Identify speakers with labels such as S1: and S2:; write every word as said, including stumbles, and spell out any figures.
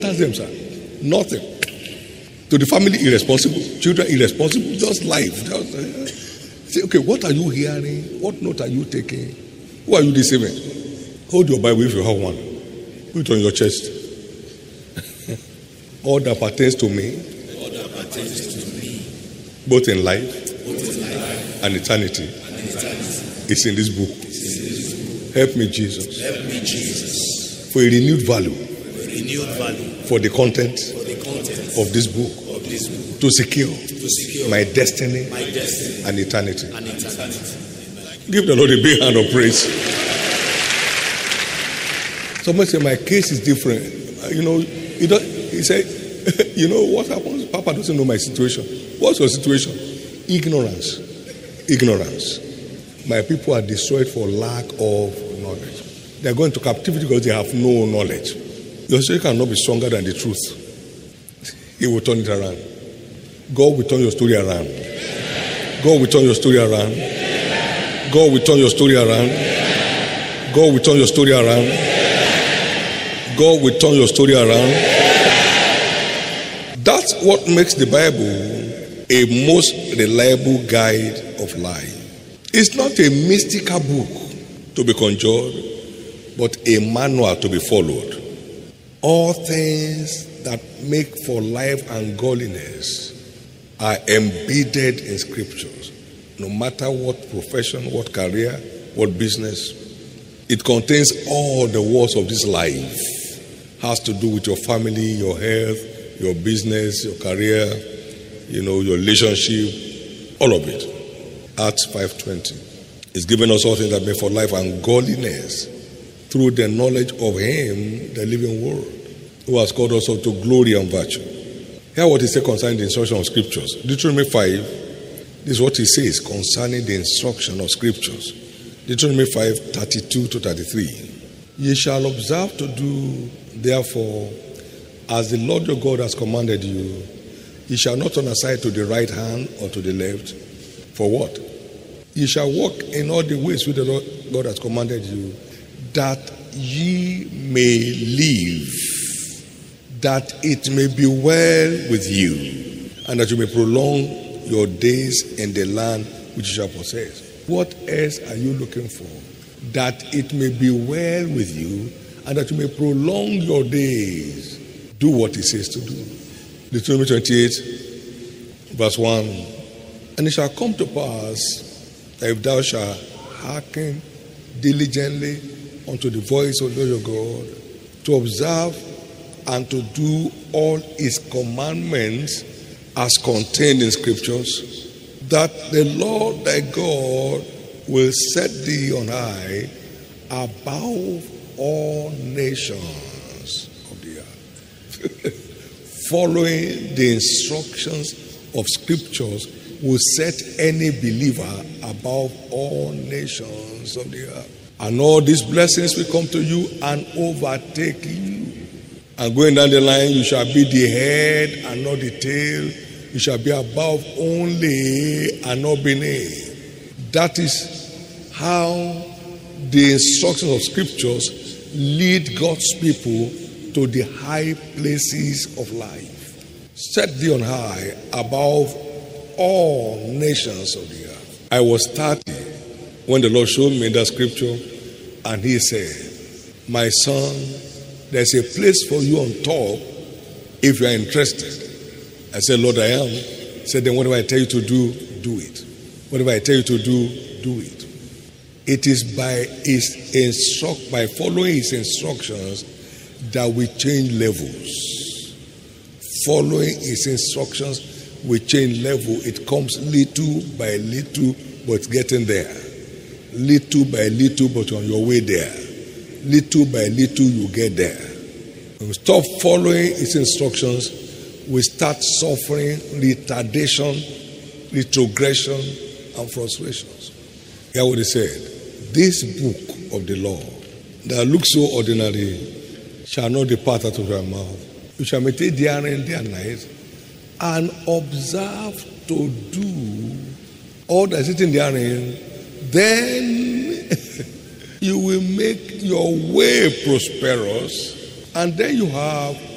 S1: Ask them, sir. Nothing. To the family, irresponsible. Children, irresponsible. Just life. Just, uh, say, okay, what are you hearing? What note are you taking? Who are you deceiving? Hold your Bible if you have one. Put it on your chest. All that pertains to me,
S2: all that pertains to me,
S1: both in life,
S2: both in life
S1: and eternity,
S2: and eternity,
S1: is in this book.
S2: is in this book.
S1: Help me, Jesus.
S2: Help me, Jesus,
S1: For a renewed value,
S2: for renewed value,
S1: for the content
S2: for the content
S1: of this book,
S2: of this book,
S1: to secure
S2: to secure
S1: my destiny
S2: my destiny
S1: and eternity.
S2: and eternity.
S1: Give the Lord a big hand of praise. Somebody say, my case is different. You know, he, don't, he said, you know what happens? Papa doesn't know my situation. What's your situation? Ignorance. Ignorance. My people are destroyed for lack of knowledge. They are going to captivity because they have no knowledge. Your story cannot be stronger than the truth. He will turn it around. God will turn your story around. God will turn your story around. God will turn your story around. God will turn your story around. God will turn your story around. That's what makes the Bible a most reliable guide of life. It's not a mystical book to be conjured, but a manual to be followed. All things that make for life and godliness are embedded in scriptures. No matter what profession, what career, what business, it contains all the words of this life. Has to do with your family, your health, your business, your career, you know, your relationship, all of it. Acts five twenty. It's given us all things that make for life and godliness through the knowledge of Him, the living Word, who has called us up to glory and virtue. Hear what He said concerning the instruction of Scriptures. Deuteronomy five, this is what He says concerning the instruction of Scriptures. Deuteronomy five, thirty-two to thirty-three. Ye shall observe to do, therefore, as the Lord your God has commanded you. Ye shall not turn aside to the right hand or to the left. For what? Ye shall walk in all the ways which the Lord God has commanded you, that ye may live, that it may be well with you, and that you may prolong your days in the land which you shall possess. What else are you looking for? That it may be well with you, and that you may prolong your days. Do what He says to do. Deuteronomy twenty-eight, verse one. And it shall come to pass that if thou shalt hearken diligently unto the voice of the Lord your God, to observe and to do all His commandments as contained in Scriptures, that the Lord thy God will set thee on high above all nations of the earth. Following the instructions of Scriptures will set any believer above all nations of the earth. And all these blessings will come to you and overtake you. And going down the line, you shall be the head and not the tail. You shall be above only and not beneath. That is how the instructions of Scriptures lead God's people to the high places of life. Set thee on high above all nations of the earth. I was thirty when the Lord showed me that scripture, and He said, my son, there's a place for you on top if you are interested. I said, Lord, I am. He said, then whatever I tell you to do, do it. Whatever I tell you to do, do it. It is by his instruct by following His instructions that we change levels. Following His instructions, we change level. It comes little by little, but getting there. Little by little, but on your way there. Little by little, you get there. When we stop following His instructions, we start suffering retardation, retrogression, and frustrations. Hear what He said. This book of the law that looks so ordinary shall not depart out of your mouth. You shall meditate therein day and night, and observe to do all that is written therein. Then you will make your way prosperous, and then you have